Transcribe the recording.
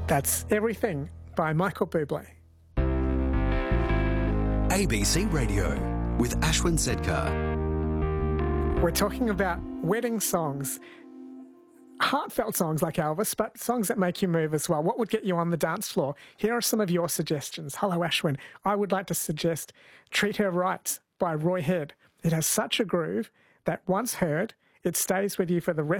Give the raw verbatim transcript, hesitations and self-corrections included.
That's Everything by Michael Bublé. A B C Radio with Ashwin Sedkar. We're talking about wedding songs. Heartfelt songs like Elvis, but songs that make you move as well. What would get you on the dance floor? Here are some of your suggestions. Hello, Ashwin. I would like to suggest Treat Her Right by Roy Head. It has such a groove that once heard, it stays with you for the rest